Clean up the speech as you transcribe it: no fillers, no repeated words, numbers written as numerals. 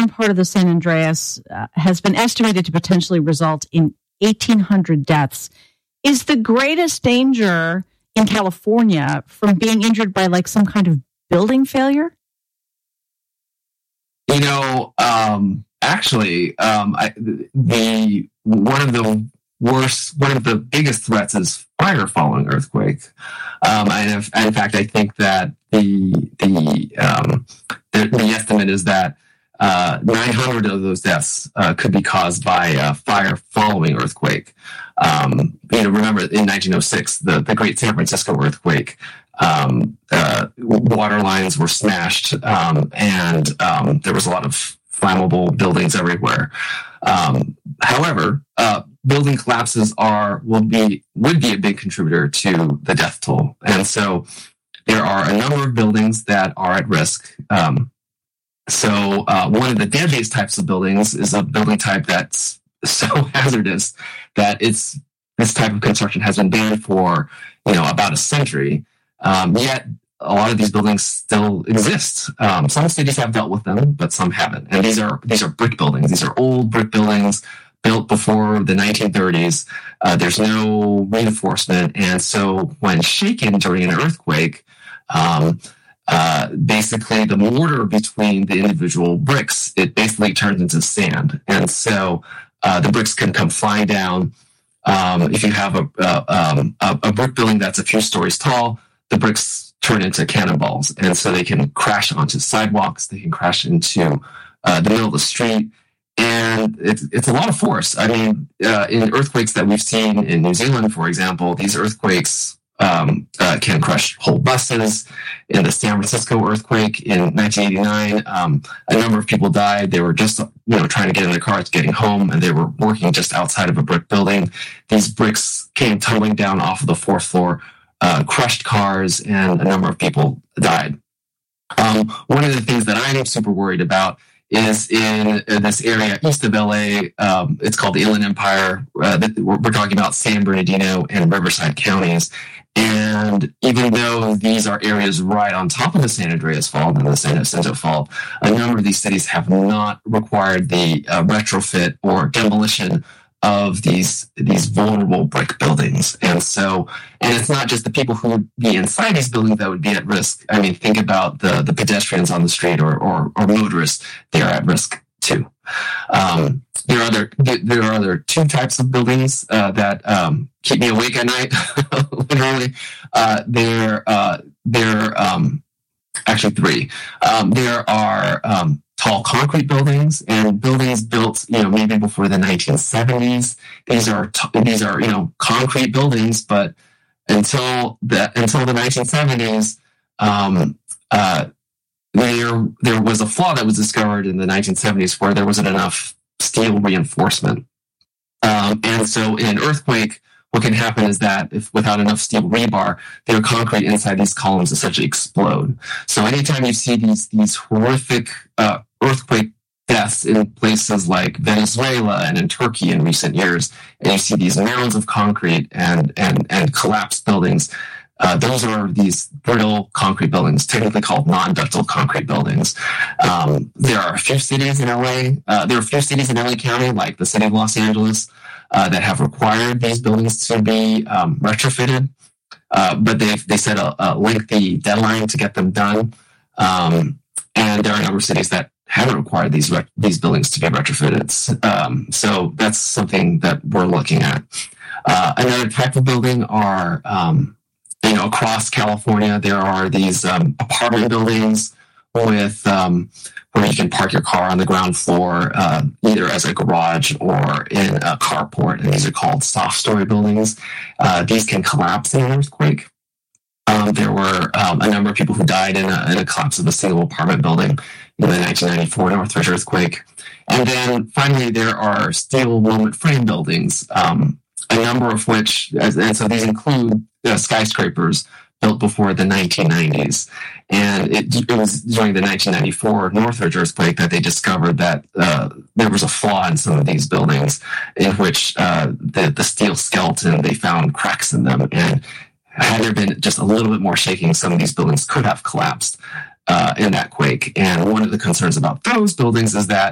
northern part of the San Andreas has been estimated to potentially result in 1,800 deaths. Is the greatest danger in California from being injured by like some kind of building failure? One of the biggest threats is fire following earthquake. In fact, I think that the estimate is that 900 of those deaths could be caused by fire following earthquake. Remember in 1906, the Great San Francisco earthquake, water lines were smashed, and there was a lot of flammable buildings everywhere. However, building collapses would be a big contributor to the death toll, and so there are a number of buildings that are at risk. So one of the deadliest types of buildings is a building type that's so hazardous that this type of construction has been banned for about a century. Yet a lot of these buildings still exist. Some cities have dealt with them, but some haven't. And these are brick buildings. These are old brick buildings built before the 1930s. There's no reinforcement, and so when shaken during an earthquake, basically the mortar between the individual bricks, it basically turns into sand, and so the bricks can come flying down. If you have a brick building that's a few stories tall, the bricks turn into cannonballs, and so they can crash onto sidewalks, they can crash into the middle of the street, and it's a lot of force. I mean, in earthquakes that we've seen in New Zealand, for example, these earthquakes can crush whole buses. In the San Francisco earthquake in 1989, a number of people died. They were just trying to get in their cars, getting home, and they were working just outside of a brick building. These bricks came tumbling down off of the fourth floor, crushed cars, and a number of people died. One of the things that I'm super worried about is in this area east of LA. It's called the Inland Empire. We're talking about San Bernardino and Riverside counties. And even though these are areas right on top of the San Andreas Fault and the San Jacinto Fault, a number of these cities have not required the retrofit or demolition of these vulnerable brick buildings. And it's not just the people who would be inside these buildings that would be at risk. I mean, think about the pedestrians on the street or motorists. They are at risk too. There are other two types of buildings that keep me awake at night. Literally, they're actually three. There are tall concrete buildings and buildings built, maybe before the 1970s. These are concrete buildings, but until the 1970s, there was a flaw that was discovered in the 1970s where there wasn't enough steel reinforcement. And so in an earthquake, what can happen is that if without enough steel rebar, their concrete inside these columns essentially explode. So anytime you see these horrific earthquake deaths in places like Venezuela and in Turkey in recent years, and you see these mounds of concrete and collapsed buildings, those are these brittle concrete buildings, technically called non-ductile concrete buildings. There are a few cities in LA. There are a few cities in LA County, like the city of Los Angeles, that have required these buildings to be retrofitted, but they set a lengthy deadline to get them done. And there are a number of cities that haven't required these buildings to be retrofitted. So that's something that we're looking at. Another type of building are across California, there are these apartment buildings with where you can park your car on the ground floor, either as a garage or in a carport. And these are called soft story buildings. These can collapse in an earthquake. There were a number of people who died in a collapse of a single apartment building in the 1994 Northridge earthquake. And then finally, there are steel wilmet frame buildings, a number of which, and so these include skyscrapers built before the 1990s. And it was during the 1994 Northridge earthquake that they discovered that there was a flaw in some of these buildings in which the steel skeleton, they found cracks in them. And had there been just a little bit more shaking, some of these buildings could have collapsed in that quake. And one of the concerns about those buildings is that